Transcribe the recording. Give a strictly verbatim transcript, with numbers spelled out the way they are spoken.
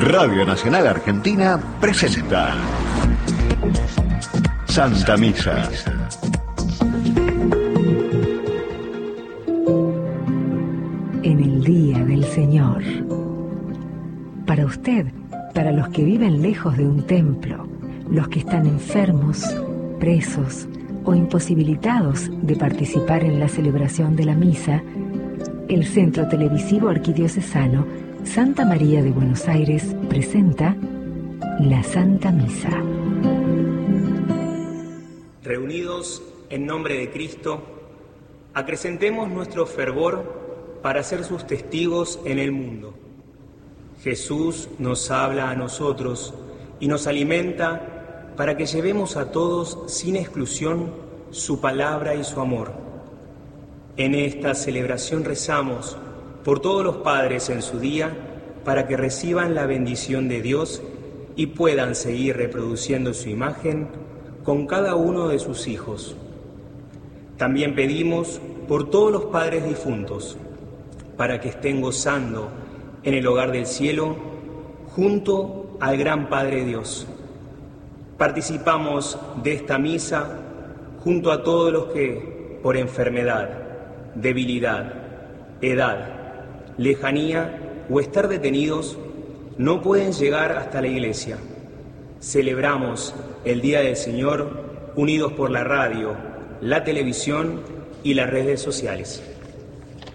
Radio Nacional Argentina presenta Santa Misa. En el Día del Señor. Para usted, para los que viven lejos de un templo, los que están enfermos, presos o imposibilitados de participar en la celebración de la misa, el Centro Televisivo Arquidiocesano Santa María de Buenos Aires presenta la Santa Misa. Reunidos en nombre de Cristo, acrecentemos nuestro fervor para ser sus testigos en el mundo. Jesús nos habla a nosotros y nos alimenta para que llevemos a todos sin exclusión su palabra y su amor. En esta celebración rezamos por todos los padres en su día para que reciban la bendición de Dios y puedan seguir reproduciendo su imagen con cada uno de sus hijos. También pedimos por todos los padres difuntos para que estén gozando en el hogar del cielo junto al gran Padre Dios. Participamos de esta misa junto a todos los que por enfermedad, debilidad, edad, lejanía o estar detenidos no pueden llegar hasta la iglesia. Celebramos el Día del Señor unidos por la radio, la televisión y las redes sociales.